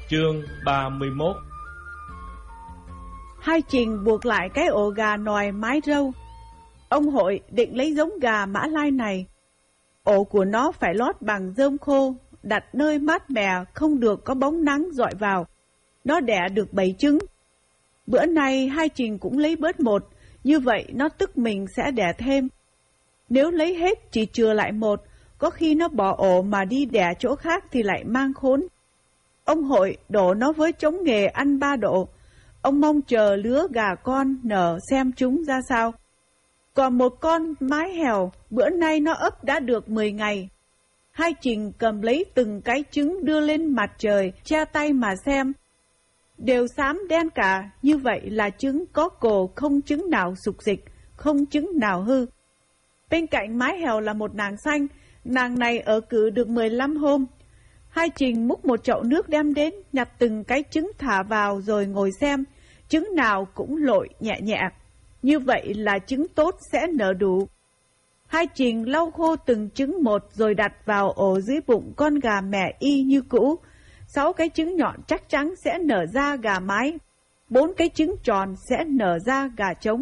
Chương 31. Hai Trình buộc lại cái ổ gà nòi mái râu. Ông Hội định lấy giống gà Mã Lai này. Ổ của nó phải lót bằng rơm khô, đặt nơi mát mẻ, không được có bóng nắng dọi vào. Nó đẻ được 7 trứng. Bữa nay Hai Trình cũng lấy bớt 1, như vậy nó tức mình sẽ đẻ thêm. Nếu lấy hết chỉ chừa lại 1, có khi nó bỏ ổ mà đi đẻ chỗ khác thì lại mang khốn. Ông Hội đổ nó với trống nghề ăn 3 độ. Ông mong chờ lứa gà con nở xem chúng ra sao. Còn một con mái hèo, bữa nay nó ấp đã được 10 ngày. Hai Trình cầm lấy từng cái trứng đưa lên mặt trời, che tay mà xem. Đều xám đen cả, như vậy là trứng có cồ, không trứng nào sục dịch, không trứng nào hư. Bên cạnh mái hèo là một nàng xanh, nàng này ở cử được 15 hôm. Hai Trình múc một chậu nước đem đến, nhặt từng cái trứng thả vào rồi ngồi xem, trứng nào cũng lội nhẹ nhẹ. Như vậy là trứng tốt sẽ nở đủ. Hai Trình lau khô từng trứng một rồi đặt vào ổ dưới bụng con gà mẹ y như cũ. 6 cái trứng nhọn chắc chắn sẽ nở ra gà mái, 4 cái trứng tròn sẽ nở ra gà trống.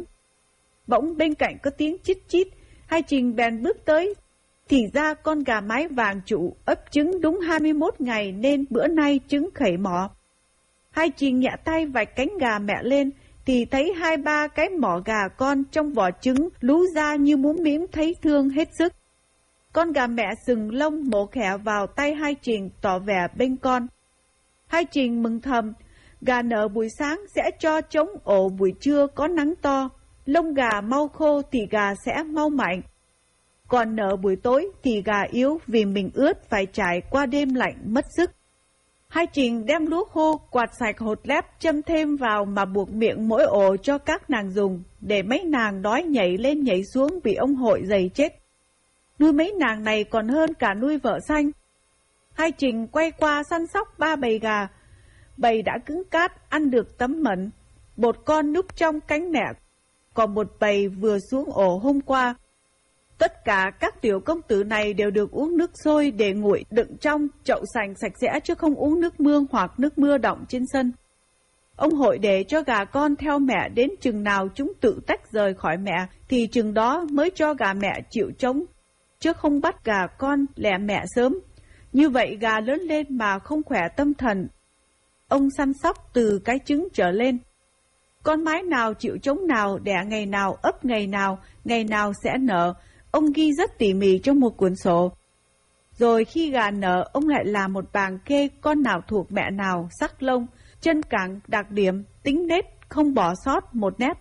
Bỗng bên cạnh có tiếng chít chít, Hai Trình bèn bước tới. Thì ra con gà mái vàng trụ ấp trứng đúng 21 ngày nên bữa nay trứng khẩy mỏ. Hai Trình nhẹ tay vạch cánh gà mẹ lên thì thấy 2-3 cái mỏ gà con trong vỏ trứng lú ra như múm mím thấy thương hết sức. Con gà mẹ sừng lông mổ khẻ vào tay Hai Trình tỏ vẻ bênh con. Hai Trình mừng thầm, gà nở buổi sáng sẽ cho trống ổ buổi trưa có nắng to. Lông gà mau khô thì gà sẽ mau mạnh. Còn nở buổi tối thì gà yếu vì mình ướt phải trải qua đêm lạnh mất sức. Hai Trình đem lúa khô quạt sạch hột lép châm thêm vào mà buộc miệng mỗi ổ cho các nàng dùng, để mấy nàng đói nhảy lên nhảy xuống bị ông Hội giày chết. Nuôi mấy nàng này còn hơn cả nuôi vợ xanh. Hai Trình quay qua săn sóc 3 bầy gà. Bầy đã cứng cát, ăn được tấm mẩn. Một con núp trong cánh mẹ, còn một bầy vừa xuống ổ hôm qua. Tất cả các tiểu công tử này đều được uống nước sôi để nguội đựng trong chậu sành sạch sẽ chứ không uống nước mương hoặc nước mưa đọng trên sân. Ông Hội để cho gà con theo mẹ đến chừng nào chúng tự tách rời khỏi mẹ thì chừng đó mới cho gà mẹ chịu trống, chứ không bắt gà con lẻ mẹ sớm. Như vậy gà lớn lên mà không khỏe tâm thần. Ông săn sóc từ cái trứng trở lên. Con mái nào chịu trống nào, đẻ ngày nào, ấp ngày nào sẽ nở. Ông ghi rất tỉ mỉ trong một cuốn sổ. Rồi khi gà nở, ông lại làm một bảng kê con nào thuộc mẹ nào, sắc lông, chân cẳng, đặc điểm, tính nết, không bỏ sót một nét.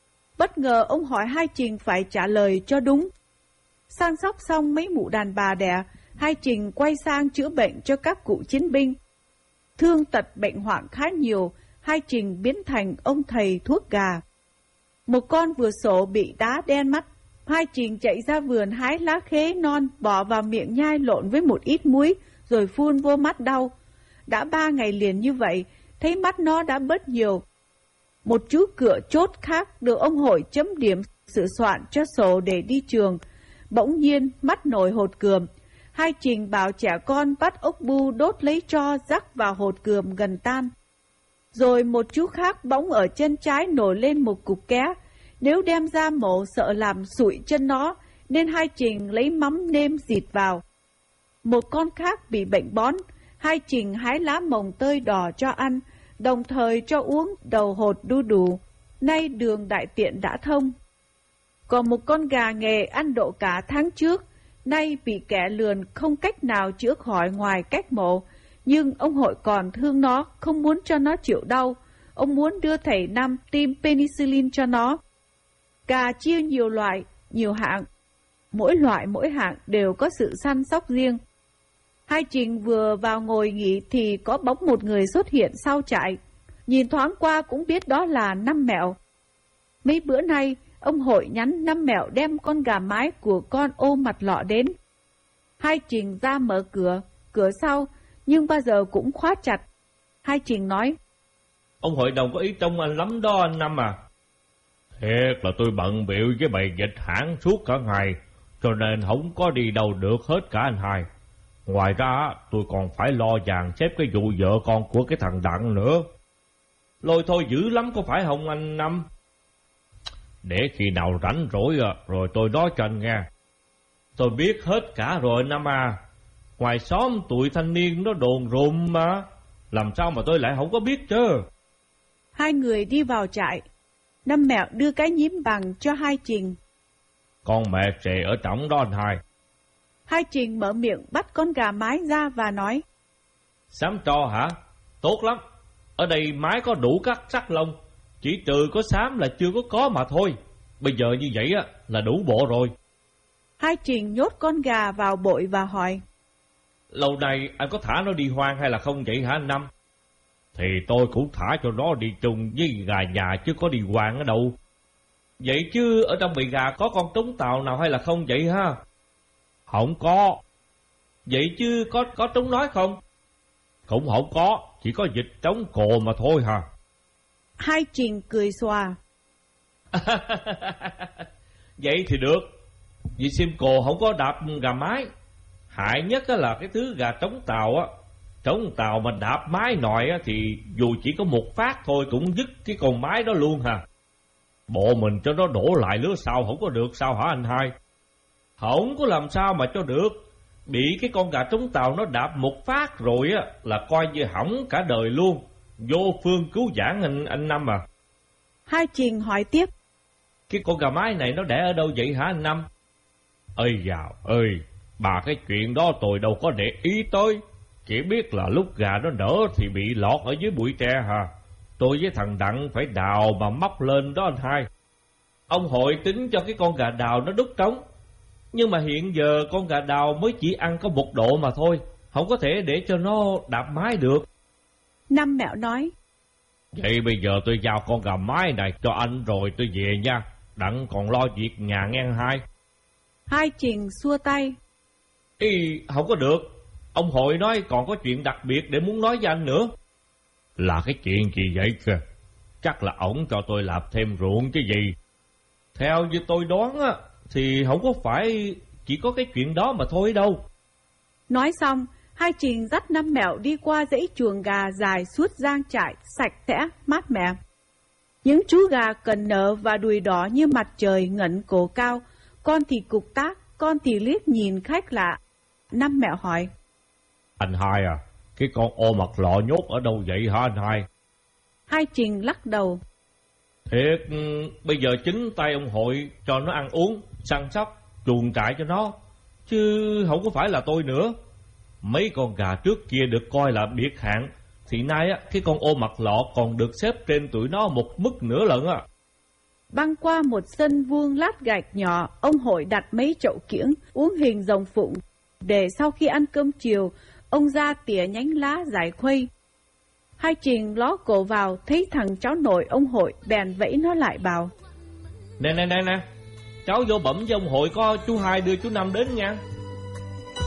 Bất ngờ ông hỏi Hai Trình phải trả lời cho đúng. Săn sóc xong mấy mụ đàn bà đẻ, Hai Trình quay sang chữa bệnh cho các cụ chiến binh. Thương tật bệnh hoạn khá nhiều, Hai Trình biến thành ông thầy thuốc gà. Một con vừa sổ bị đá đen mắt. Hai Trình chạy ra vườn hái lá khế non, bỏ vào miệng nhai lộn với một ít muối, rồi phun vô mắt đau. Đã 3 ngày liền như vậy, thấy mắt nó đã bớt nhiều. Một chú cựa chốt khác được ông Hội chấm điểm sửa soạn cho sổ để đi trường. Bỗng nhiên mắt nổi hột cườm. Hai Trình bảo trẻ con bắt ốc bu đốt lấy tro rắc vào hột cườm gần tan. Rồi một chú khác bỗng ở chân trái nổi lên một cục ké. Nếu đem ra mổ sợ làm sụi chân nó, nên Hai Trình lấy mắm nêm dịt vào. Một con khác bị bệnh bón, Hai Trình hái lá mồng tơi đỏ cho ăn, đồng thời cho uống đầu hột đu đủ. Nay đường đại tiện đã thông. Còn một con gà nghề ăn độ cả tháng trước, nay bị kẻ lườn không cách nào chữa khỏi ngoài cách mổ. Nhưng ông Hội còn thương nó, không muốn cho nó chịu đau. Ông muốn đưa thầy Năm tiêm penicillin cho nó. Gà chia nhiều loại, nhiều hạng. Mỗi loại mỗi hạng đều có sự săn sóc riêng. Hai Trình vừa vào ngồi nghỉ thì có bóng một người xuất hiện sau trại. Nhìn thoáng qua cũng biết đó là Năm Mẹo. Mấy bữa nay, ông Hội nhắn Năm Mẹo đem con gà mái của con ô mặt lọ đến. Hai Trình ra mở cửa sau, nhưng bao giờ cũng khóa chặt. Hai Trình nói, ông hội đồng có ý trông anh lắm đó anh Năm à. Thiệt là tôi bận bịu với bầy dịch hãng suốt cả ngày, cho nên không có đi đâu được hết cả anh hai. Ngoài ra tôi còn phải lo dàn xếp cái vụ vợ con của cái thằng Đặng nữa. Lôi thôi dữ lắm có phải không anh Năm? Để khi nào rảnh rỗi rồi tôi nói cho anh nghe. Tôi biết hết cả rồi Năm à. Ngoài xóm tụi thanh niên nó đồn rùm mà. Làm sao mà tôi lại không có biết chứ? Hai người đi vào trại. Năm Mẹo đưa cái nhím bằng cho Hai Trình. Con mẹ trề ở trỏng đó anh Hai. Hai Trình mở miệng bắt con gà mái ra và nói: Xám tro hả? Tốt lắm. Ở đây mái có đủ các sắc lông, chỉ trừ có xám là chưa có mà thôi. Bây giờ như vậy là đủ bộ rồi. Hai Trình nhốt con gà vào bội và hỏi: Lâu nay anh có thả nó đi hoang hay là không vậy hả anh Năm? Thì tôi cũng thả cho nó đi chung với gà nhà chứ có đi hoang ở đâu. Vậy chứ ở trong bầy gà có con trống tàu nào hay là không vậy ha? Không có. Vậy chứ có trống nói không? Cũng không có, chỉ có vịt trống cồ mà thôi hả? Hai Trình cười xòa. Vậy thì được. Vì sim cồ không có đạp gà mái. Hại nhất là cái thứ gà trống tàu á. Trống tàu mà đạp mái nòi thì dù chỉ có một phát thôi cũng dứt cái con mái đó luôn hả? Bộ mình cho nó đổ lại lứa sau không có được sao hả anh Hai? Không có làm sao mà cho được. Bị cái con gà trống tàu nó đạp một phát rồi là coi như hỏng cả đời luôn. Vô phương cứu vãn anh Năm à. Hai Trình hỏi tiếp: Cái con gà mái này nó đẻ ở đâu vậy hả anh Năm? Ơi dào ơi, bà cái chuyện đó tôi đâu có để ý tới. Chỉ biết là lúc gà nó nở thì bị lọt ở dưới bụi tre hả? Tôi với thằng Đặng phải đào mà móc lên đó anh Hai. Ông Hội tính cho cái con gà đào nó đúc trống. Nhưng mà hiện giờ con gà đào mới chỉ ăn có 1 độ mà thôi. Không có thể để cho nó đạp mái được. Năm Mẹo nói: Vậy bây giờ tôi giao con gà mái này cho anh rồi tôi về nha. Đặng còn lo việc nhà nghe anh Hai. Hai Trình xua tay: Ý, không có được. Ông Hội nói còn có chuyện đặc biệt để muốn nói với anh nữa. Là cái chuyện gì vậy kìa? Chắc là ổng cho tôi làm thêm ruộng chứ gì. Theo như tôi đoán thì không có phải chỉ có cái chuyện đó mà thôi đâu. Nói xong, Hai Trình dắt Năm Mẹo đi qua dãy chuồng gà dài suốt giang trại, sạch sẽ, mát mẻ. Những chú gà cần nở và đùi đỏ như mặt trời ngẩng cổ cao, con thì cục tác, con thì liếc nhìn khách lạ. Năm Mẹo hỏi: Anh Hai à, cái con ô mặt lọ nhốt ở đâu vậy hả anh Hai? Hai Trình lắc đầu: Thiệt, bây giờ chính tay ông Hội cho nó ăn uống, săn sóc, chuồng trại cho nó, chứ không có phải là tôi nữa. Mấy con gà trước kia được coi là biệt hạng, thì nay cái con ô mặt lọ còn được xếp trên tụi nó một mức nữa lận á. Băng qua một sân vuông lát gạch nhỏ, ông Hội đặt mấy chậu kiểng, uống hình rồng phụng, để sau khi ăn cơm chiều, ông ra tỉa nhánh lá giải khuây. Hai Trình ló cổ vào, thấy thằng cháu nội ông Hội, bèn vẫy nó lại bảo: Nè, cháu vô bẩm với ông Hội có chú Hai đưa chú Năm đến nha.